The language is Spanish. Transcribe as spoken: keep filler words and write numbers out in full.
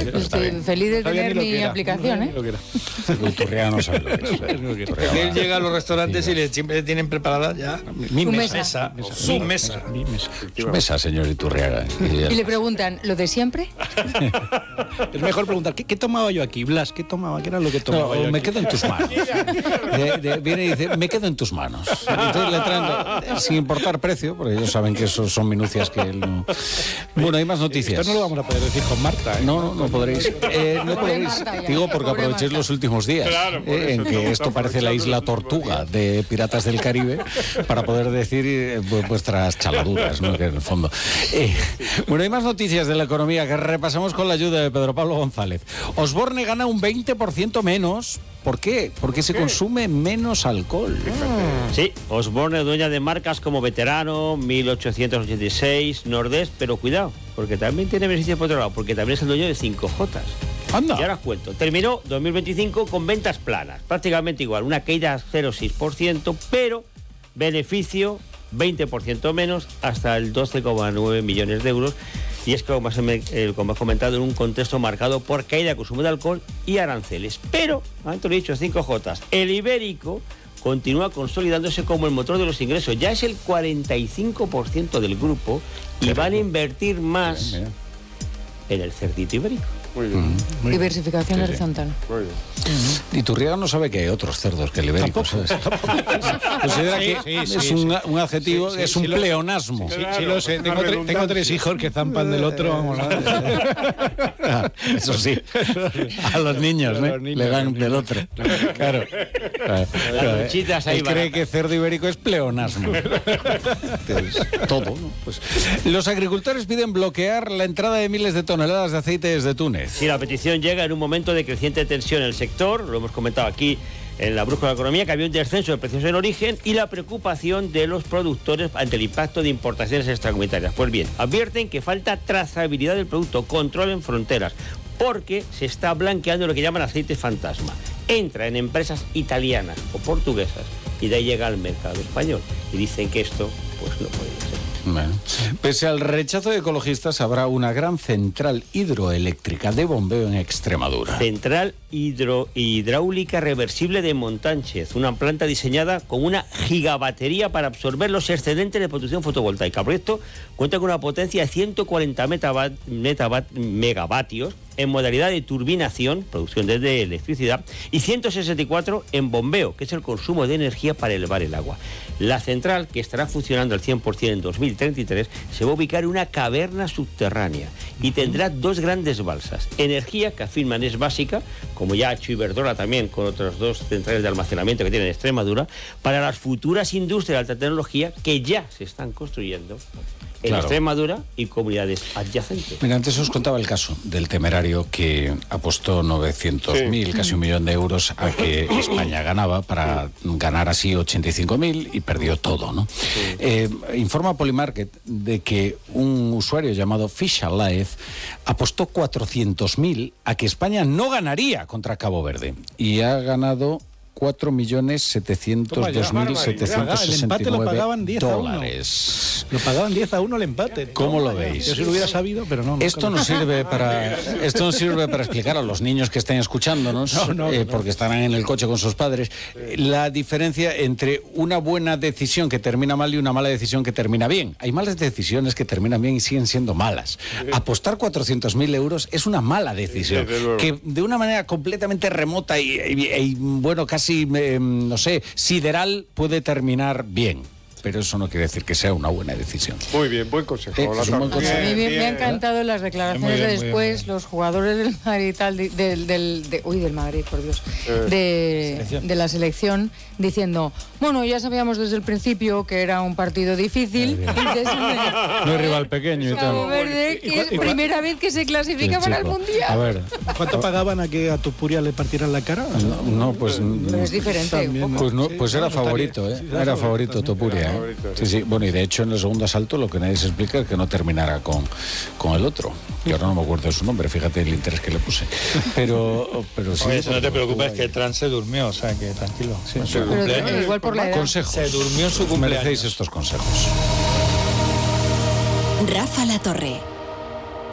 Estoy feliz de tener mi aplicación, ¿eh? Iturriaga no sabe lo que es. Porque él llega a los restaurantes y le, siempre tienen preparada ya mi mesa. mesa. mesa. Su mesa. Mi mesa. Su mesa, señor Iturriaga. Y le preguntan, ¿lo de siempre? Es mejor preguntar, ¿qué, qué tomaba yo aquí, Blas? ¿Qué tomaba? ¿Qué era lo que tomaba no, yo me aquí? quedo en tus manos. De, de, viene y dice, me quedo en tus manos. Entonces le traen, sin importar precio, porque ellos saben que eso son minucias que él no... Bueno, hay más noticias. Esto no lo vamos a poder decir con Marta, ¿eh? No, no, no podréis. Eh, no podréis. Digo porque aprovechéis los últimos días eh, en que esto parece la isla Tortuga de Piratas del Caribe para poder decir eh, vuestras chaladuras, ¿no? Que en el fondo. Eh, bueno, hay más noticias de la economía que repasamos con la ayuda de Pedro Pablo González. Osborne gana un veinte por ciento menos. ¿Por qué? Porque se consume menos alcohol. Sí, Osborne, dueña de marcas como Veterano, mil ochocientos ochenta y seis, Nordest, pero cuidado, porque también tiene beneficios por otro lado, porque también es el dueño de cinco J. Anda. Y ahora os cuento. Terminó dos mil veinticinco con ventas planas, prácticamente igual, una caída cero coma seis por ciento, pero beneficio veinte por ciento menos, hasta el doce coma nueve millones de euros. Y es que, como has comentado, en un contexto marcado por caída de consumo de alcohol y aranceles. Pero, antes lo he dicho, cinco J. El ibérico continúa consolidándose como el motor de los ingresos. Ya es el cuarenta y cinco por ciento del grupo y van a invertir más bien, bien. en el cerdito ibérico. Muy bien. Uh-huh. Diversificación sí, horizontal. Sí. Muy bien. Uh-huh. Iturriaga no sabe que hay otros cerdos que el ibérico, ¿sabes? Considera sí, que sí, es sí, un, sí. un adjetivo, sí, sí, es un sí, pleonasmo. Sí, sí, lo sé. Tengo, tre- tengo tres hijos que zampan del otro. Vamos a Eso sí. A los niños, ¿eh? Niños, le dan del otro. Claro. claro. Las luchitas ahí. Él cree que cerdo ibérico es pleonasmo. Entonces, todo, ¿no? Pues, los agricultores piden bloquear la entrada de miles de toneladas de aceite desde Túnez. Sí, la petición llega en un momento de creciente tensión en el sector, lo hemos comentado aquí en la Brújula de la Economía, que había un descenso de precios en origen y la preocupación de los productores ante el impacto de importaciones extracomunitarias. Pues bien, advierten que falta trazabilidad del producto, control en fronteras, porque se está blanqueando lo que llaman aceite fantasma. Entra en empresas italianas o portuguesas y de ahí llega al mercado español. Y dicen que esto pues no puede ser. Bueno, pese al rechazo de ecologistas, habrá una gran central hidroeléctrica de bombeo en Extremadura. Central hidro, hidráulica reversible de Montánchez, una planta diseñada con una gigabatería para absorber los excedentes de producción fotovoltaica. El proyecto cuenta con una potencia de ciento cuarenta metavat, metavat, megavatios en modalidad de turbinación, producción de electricidad, y ciento sesenta y cuatro en bombeo, que es el consumo de energía para elevar el agua. La central, que estará funcionando al cien por ciento en dos mil treinta y tres, se va a ubicar en una caverna subterránea y tendrá dos grandes balsas. Energía, que afirman es básica, como ya ha hecho Iberdrola también con otras dos centrales de almacenamiento que tiene en Extremadura, para las futuras industrias de alta tecnología que ya se están construyendo en claro. Extremadura y comunidades adyacentes. Mira, antes os contaba el caso del Temerario que apostó novecientos mil, sí. casi un millón de euros a que España ganaba para ganar así ochenta y cinco mil y perdió todo, ¿no? Sí. Eh, informa Polymarket de que un usuario llamado Fisher-Life apostó cuatrocientos mil a que España no ganaría contra Cabo Verde y ha ganado cuatro millones setecientos dos mil setecientos sesenta y nueve dólares. Lo pagaban diez a uno el empate. ¿Cómo lo veis? Yo si lo hubiera sabido, pero no. Esto nos sirve para esto nos sirve para explicar a los niños que estén escuchándonos, no, no, eh, no. porque estarán en el coche con sus padres, la diferencia entre una buena decisión que termina mal y una mala decisión que termina bien. Hay malas decisiones que terminan bien y siguen siendo malas. Apostar cuatrocientos mil euros es una mala decisión, que de una manera completamente remota y, y, y bueno, casi Si, eh, no sé, sideral puede terminar bien, pero eso no quiere decir que sea una buena decisión. Muy bien, buen consejo. Eh, la buen consejo. Bien, bien, me han encantado las declaraciones bien, de después, bien, los jugadores del Madrid y tal, del, del, del, de, uy, del Madrid, por Dios, eh, de, de la selección, diciendo, bueno, ya sabíamos desde el principio que era un partido difícil. Entonces, no hay rival pequeño y tal. Verde, que es primera vez que se clasifica para el Mundial. A ver, ¿cuánto pagaban a que a Tupuria le partieran la cara? No, no pues... Pero es diferente. También, pues, no, pues era favorito, ¿eh? Era favorito Tupuria. Sí, sí, bueno, y de hecho en el segundo asalto lo que nadie se explica es que no terminara con, con el otro, que ahora no me acuerdo de su nombre, fíjate el interés que le puse. Pero, pero sí. Oye, eso no te preocupes, que Trans se durmió, o sea que tranquilo. Sí, en su pero, cumpleaños. igual por la edad. Consejos. Se durmió en su cumpleaños. Merecéis estos consejos. Rafa La Torre.